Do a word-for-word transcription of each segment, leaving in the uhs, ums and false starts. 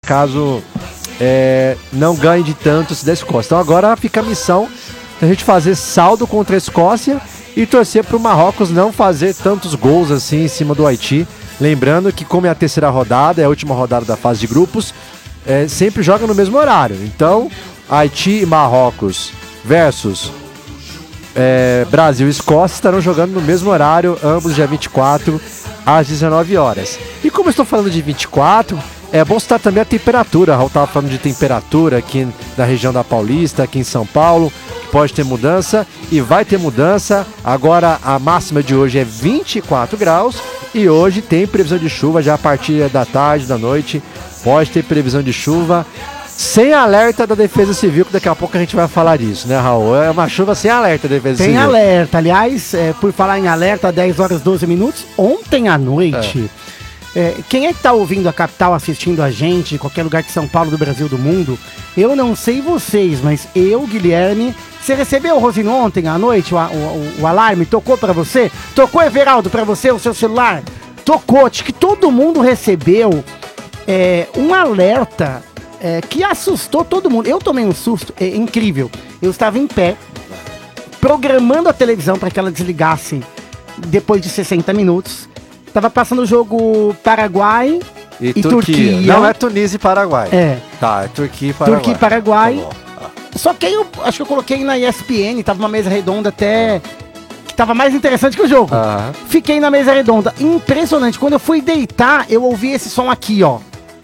caso é, não ganhe de tantos da Escócia. Então agora fica a missão da gente fazer saldo contra a Escócia e torcer para o Marrocos não fazer tantos gols assim em cima do Haiti. Lembrando que, como é a terceira rodada, é a última rodada da fase de grupos, é, sempre joga no mesmo horário. Então, Haiti e Marrocos versus é, Brasil e Escócia estarão jogando no mesmo horário, ambos dia vinte e quatro, às dezenove horas. E como eu estou falando de vinte e quatro, é bom citar também a temperatura. Raul estava falando de temperatura aqui na região da Paulista, aqui em São Paulo, que pode ter mudança, e vai ter mudança. Agora a máxima de hoje é vinte e quatro graus, e hoje tem previsão de chuva já a partir da tarde, da noite. Pode ter previsão de chuva, sem alerta da Defesa Civil, que daqui a pouco a gente vai falar disso, né, Raul? É uma chuva sem alerta da Defesa Tem Civil. Tem alerta, aliás, é, por falar em alerta, dez horas e doze minutos, ontem à noite... É. É, quem é que tá ouvindo a Capital, assistindo a gente, em qualquer lugar de São Paulo, do Brasil, do mundo? Eu não sei vocês, mas eu, Guilherme... Você recebeu, Rosino, ontem à noite o, o, o alarme? Tocou pra você? Tocou, Everaldo, pra você, o seu celular? Tocou, acho que todo mundo recebeu é, um alerta é, que assustou todo mundo. Eu tomei um susto, é incrível. Eu estava em pé, programando a televisão para que ela desligasse depois de sessenta minutos. Tava passando o jogo Paraguai e, e Turquia. Turquia. Não é Tunísia e Paraguai. É. Tá, é Turquia e Paraguai. Turquia e Paraguai. Tá bom. Só que aí eu acho que eu coloquei na E S P N, tava uma mesa redonda até... que tava mais interessante que o jogo. Uhum. Fiquei na mesa redonda. Impressionante. Quando eu fui deitar, eu ouvi esse som aqui, ó.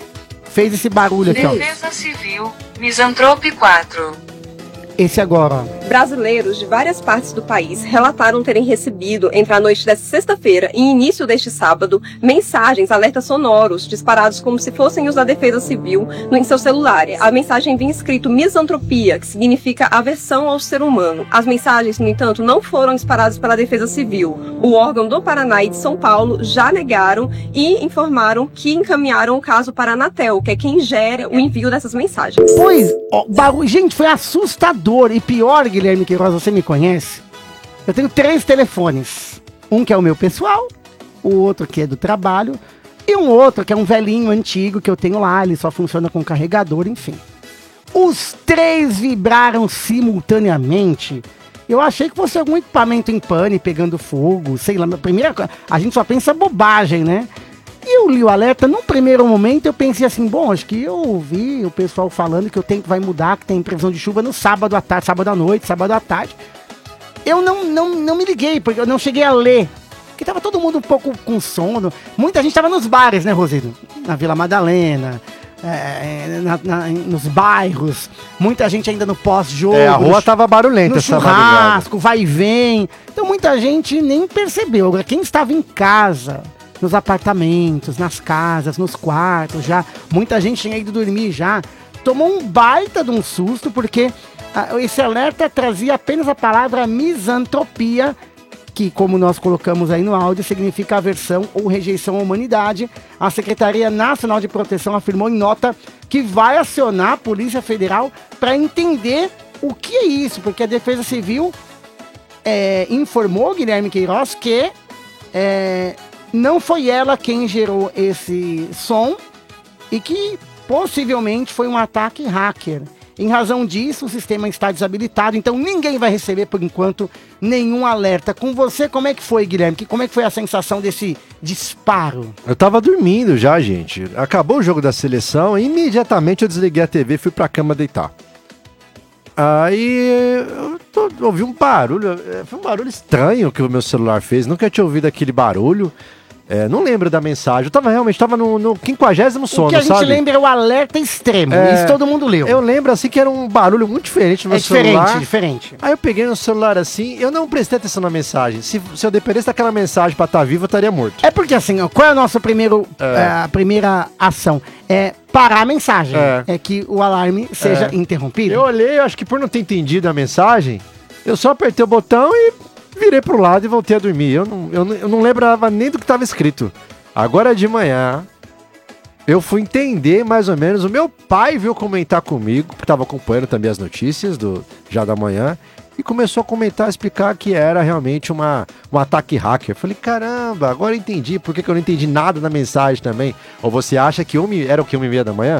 Fez esse barulho aqui, ó. Defesa Civil, Misantrope quatro. Esse agora, ó. Brasileiros de várias partes do país relataram terem recebido, entre a noite desta sexta-feira e início deste sábado, mensagens, alertas sonoros, disparados como se fossem os da Defesa Civil no, em seu celular. A mensagem vinha escrito misantropia, que significa aversão ao ser humano. As mensagens, no entanto, não foram disparadas pela Defesa Civil. O órgão do Paraná e de São Paulo já negaram e informaram que encaminharam o caso para a Anatel, que é quem gera o envio dessas mensagens. Pois, ó, barulho, gente, foi assustador. E pior, Guilherme Queiroz, você me conhece? Eu tenho três telefones. Um que é o meu pessoal, o outro que é do trabalho, e um outro que é um velhinho antigo que eu tenho lá, ele só funciona com carregador, enfim. Os três vibraram simultaneamente. Eu achei que fosse algum equipamento em pane pegando fogo, sei lá. Primeira, a gente só pensa bobagem, né? E eu li o alerta, num primeiro momento eu pensei assim, bom, acho que eu ouvi o pessoal falando que o tempo vai mudar, que tem previsão de chuva no sábado à tarde, sábado à noite, sábado à tarde. Eu não, não, não me liguei, porque eu não cheguei a ler, porque tava todo mundo um pouco com sono. Muita gente tava nos bares, né, Rosino? Na Vila Madalena, é, na, na, nos bairros, muita gente ainda no pós-jogo. É, a rua tava barulhenta, no essa churrasco, vai e vem. Então muita gente nem percebeu. Agora, quem estava em casa... nos apartamentos, nas casas, nos quartos já. Muita gente tinha ido dormir já. Tomou um baita de um susto, porque ah, esse alerta trazia apenas a palavra misantropia, que, como nós colocamos aí no áudio, significa aversão ou rejeição à humanidade. A Secretaria Nacional de Proteção afirmou em nota que vai acionar a Polícia Federal para entender o que é isso, porque a Defesa Civil é, informou, Guilherme Queiroz, que... É, não foi ela quem gerou esse som e que possivelmente foi um ataque hacker. Em razão disso, o sistema está desabilitado, então ninguém vai receber, por enquanto, nenhum alerta. Com você, como é que foi, Guilherme? Como é que foi a sensação desse disparo? Eu tava dormindo já, gente. Acabou o jogo da seleção e imediatamente eu desliguei a T V e fui pra cama deitar. Aí eu tô, ouvi um barulho, foi um barulho estranho que o meu celular fez, nunca tinha ouvido aquele barulho. É, não lembro da mensagem, eu tava realmente tava no, no quinquagésimo sono, sabe? O que a gente sabe? lembra é o alerta extremo, é, isso todo mundo leu. Eu lembro assim que era um barulho muito diferente no meu é diferente, celular. diferente. Aí eu peguei no celular assim, eu não prestei atenção na mensagem. Se, se eu dependesse daquela mensagem pra estar vivo, eu estaria morto. É porque assim, ó, qual é a nossa primeiro, é. É, a primeira ação? É parar a mensagem, é, é que o alarme seja é. interrompido. Eu olhei, eu acho que por não ter entendido a mensagem, eu só apertei o botão e virei pro lado e voltei a dormir. Eu não, eu não, eu não lembrava nem do que estava escrito. Agora de manhã, eu fui entender mais ou menos. O meu pai veio comentar comigo, porque estava acompanhando também as notícias do já da manhã, e começou a comentar, explicar que era realmente uma, um ataque hacker. Eu falei, caramba, agora eu entendi. Por que, que eu não entendi nada na mensagem também? Ou você acha que uma, era o que, uma e meia da manhã? É,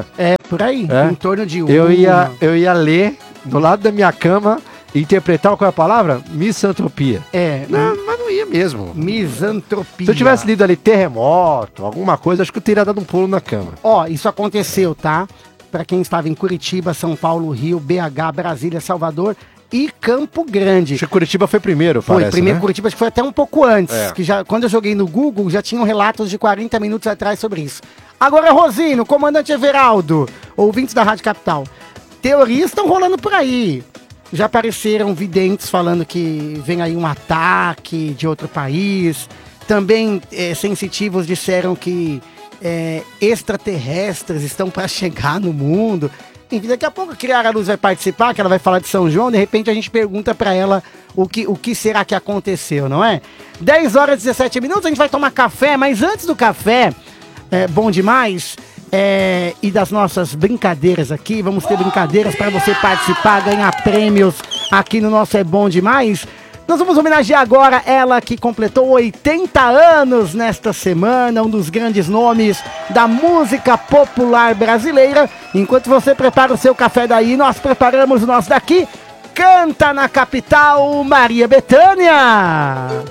Por aí, É? em torno de uma. Eu ia, eu ia ler do lado da minha cama e interpretar qual é a palavra? Misantropia. É, Não, mas não ia mesmo. misantropia. Se eu tivesse lido ali terremoto, alguma coisa, acho que eu teria dado um pulo na cama. Ó, isso aconteceu, tá? Pra quem estava em Curitiba, São Paulo, Rio, B H, Brasília, Salvador e Campo Grande. Acho que Curitiba foi primeiro, Foi, parece, primeiro né? Curitiba, acho que foi até um pouco antes. É. Que já, quando eu joguei no Google, já tinham relatos de quarenta minutos atrás sobre isso. Agora, Rosino, comandante Everaldo, ouvintes da Rádio Capital. Teorias estão rolando por aí. Já apareceram videntes falando que vem aí um ataque de outro país. Também é, sensitivos disseram que é, extraterrestres estão para chegar no mundo. Enfim, daqui a pouco a Criara Luz vai participar, que ela vai falar de São João, de repente a gente pergunta pra ela o que, o que será que aconteceu, não é? dez horas e dezessete minutos, a gente vai tomar café, mas antes do café, é bom demais, é, e das nossas brincadeiras aqui, vamos ter brincadeiras para você participar, ganhar prêmios aqui no nosso É Bom Demais. Nós vamos homenagear agora ela que completou oitenta anos nesta semana, um dos grandes nomes da música popular brasileira. Enquanto você prepara o seu café daí, nós preparamos o nosso daqui. Canta na Capital, Maria Bethânia!